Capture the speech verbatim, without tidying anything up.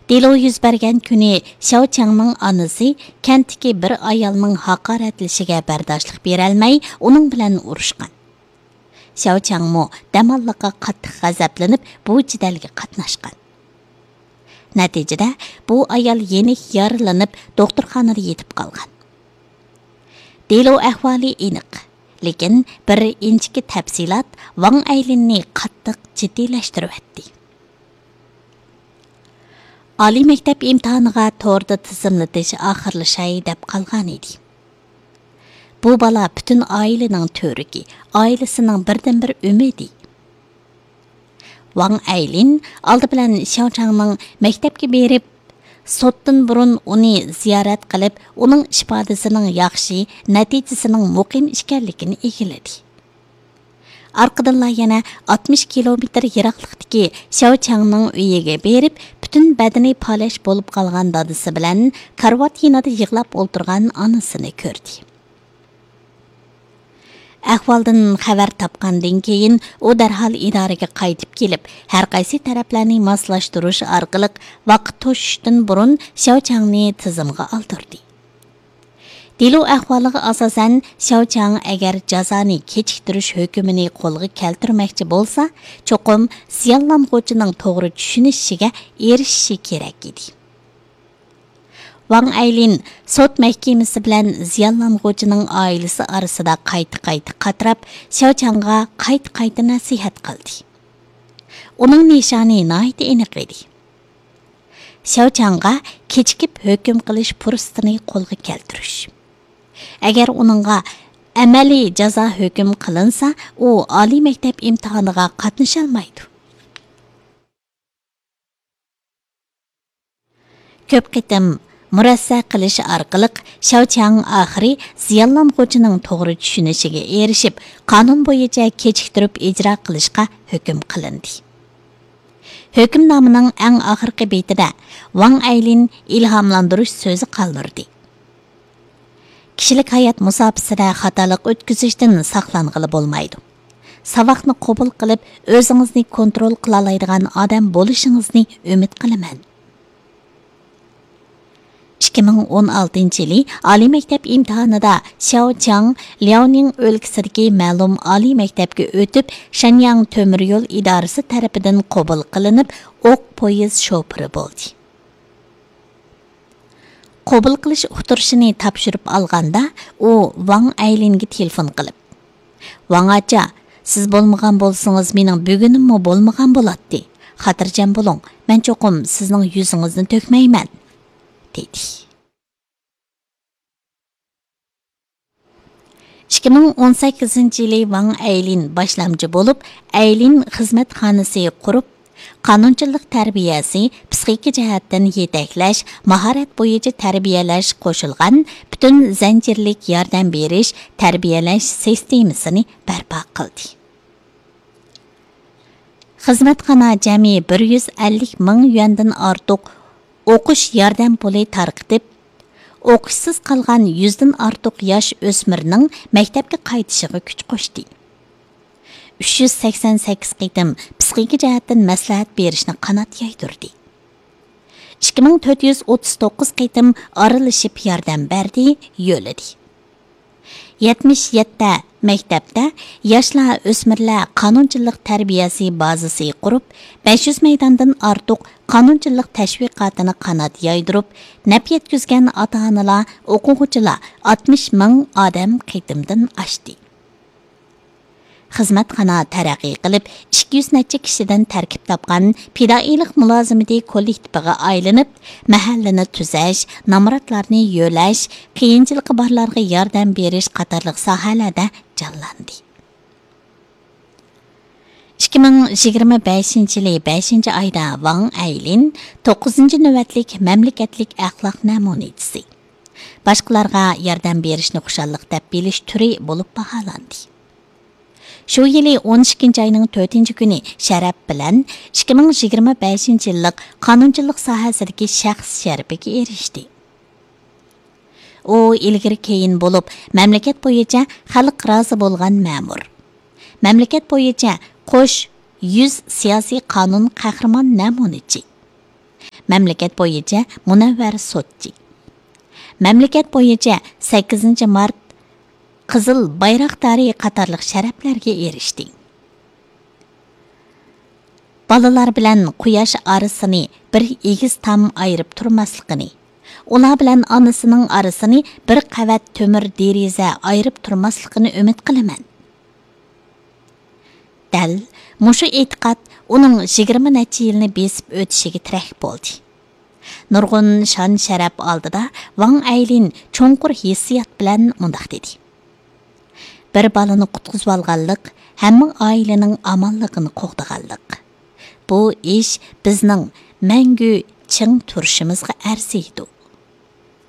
Delo yüz bergen күні Xiao Changның anısı kentdeki bir ayalның haqaratlishiga bardoshlik berolmay, uning bilan urushgan. Xiao Changmo damalliqqa qattiq g'azablanib, bu jidalga qatnashgan. Natijada bu ayal yenik yaralanib, doktorxonada yetib qolgan. Delo ahvoli aniq, lekin bir inchki tafsilot Wang Aylinni qattiq jiddiylashtirib etdi. Oliy maktab imtihoniga to'g'ri tizimlatish oxirlashay deb qolgan edi. Bu bala bütün ailening to'rigi, ailesining birdan bir umidi. Wang Aylin oldi bilan Xiao Changning maktabga berib, sotdan burun uni ziyorat qilib, uning ifodasining yaxshi, natijasining muqim ekanligini egiladi. Arqadanla yana oltmish kilometr yiroqlikdagi Xiao Changning uyiga berib, bütün badani palash bo'lib qolgan dadisi bilan karvat yinida yig'lab o'tirgan onasini ko'rdi. Ahvoldan xabar topgandan keyin u darhol idoraga qaytib kelib, har qaysi taraflarni moslashtirish orqali vaqt to'shishdan burun Xiao Changni tizimga oldirdi. Delo ahvoliga asosan Xiao Chang agar jazoni kechiktirish hukmini qo'lga keltirmoqchi bo'lsa, cho'qim ziyonlanuvchining to'g'ri tushunishiga erishishi kerak edi. Wang Aylin sot mahkamasi bilan ziyonlanuvchining oilasi orasida qayta-qayta qatrab, Xiao Changga qayta-qayta nasihat qildi. Uning nishoni nihoyat aniq edi. Xiao Changga kechikib hukm qilish fursatini qo'lga keltirish. Agar uningga amaliy jazo hukm qilinsa, u oliy maktab imtihoniga qatnasha olmaydi. Ko'p qitim murassa qilish orqali Xiao Chang oxiri ziyonlanuvchining to'g'ri tushunishiga erishib, qonun bo'yicha kechiktirib ijro qilishga hukm qilindi. Hukmnomaning eng oxirgi betida Wang Aylin ilhomlantirish so'zi qoldirdi. Kishilik hayot musofasida xatolik o'tkazishdan saqlanғалы bo'lmaydi. Savoqni qabul qilib, o'zingizni kontrol qila oladigan odam bo'lishingizni umid qilaman. ikki ming o'n oltinchi yili oliy maktab imtihonida Xiao Chang Liaoning o'lkasidagi ma'lum oliy maktabga o'tib, Shanyang temir yo'l idorasi tarafidan qabul qilinib, o'q poyezd shofiri bo'ldi. Qabul qilish uqtirishini topshirib olganda, u Wang Aylinga telefon qilib, "Wang acha, siz bo'lmagan bo'lsangiz, mening bugunimmi bo'lmagan bo'ladi. Xotirjam bo'ling, men cho'qim sizning yuzingizni to'kmayman." dedi. ikki ming o'n sakkizinchi yili Wang Aylin boshlamchi bo'lib, Aylin xizmatxonasi qurib, qonunchilik tarbiyasi, psixik jihatdan yetaklash, mahorat bo'yicha tarbiyalash qo'shilgan butun zanjirlik yordam berish, tarbiyalash sistemasini barpo qildi. Xizmatxona jami bir yuz ellik ming yuandan ortiq o'qish yordam puli tarqitib, o'qishsiz qolgan yuzdan ortiq yosh o'smirning maktabga qaytishiga kuch qo'shdi. uch yuz sakson sakkiz qitim psixik jihatdan maslahat berishni qanot yaydirdi. ikki ming to'rt yuz o'ttiz to'qqiz qitim aralashib yordam berdi, yo'ladi. yetmish yetti maktabda yoshlar o'smirlar qonunchilik tarbiyasi bazasi qurib, besh yuz maydondan ortiq qonunchilik tashviqotini qanot yaydirib, naf yetkazgan ota-onalar, o'quvchilar oltmish ming odam qitimdan oshdi. Xizmatxona taraqqiy qilib, ikki yuz necha kishidan tarkib topgan fidoilik mulozimati kollektiviga aylanib, mahallani tuzash, nomrodlarni yo'lash, qiyinchilik borlarga yordam berish qatorliq sohalarda jonlandi. ikki ming yigirma beshinchi yili beshinchi oyda Wang Aylin to'qqizinchi navbatlik mamlakatlik axloq namunachisi, boshqalarga yordam berishni xushalliq deb bilish turi bo'lib baholandi. Shu yili o'n ikkinchi oyning to'rtinchi kuni sharaf bilan ikki ming yigirma beshinchi yillik qonunchilik sohasidagi shaxs sharafiga erishdi. U ilgari keyin bo'lib, mamlakat bo'yicha xalq rozi bo'lgan ma'mur. Mamlakat bo'yicha qo'sh yuz siyosiy qonun qahramon namunachi. mamlakat bo'yicha munavvar sotchi. Mamlakat bo'yicha sakkizinchi mart Qizil Bayroqdari qatorliq sharaflarga erishdi. Balalar bilan quyosh arasini bir egiz tam ayirib turmasligini, ular bilan onasining arasini bir qavat to'mir deriza ayirib turmasligini umid qilaman. Dal mushu e'tiqod uning yigirma necha yilni besib o'tishiga tirak bo'ldi. Nurg'un shon sharaf oldida Wang Aylin cho'nqur hissiyat bilan mundaq dedi. Bir balani qutqizib olganlik hamma oilaning omonligini qo'g'daganlik. Bu ish bizning mangu ching turishimizga arziydi.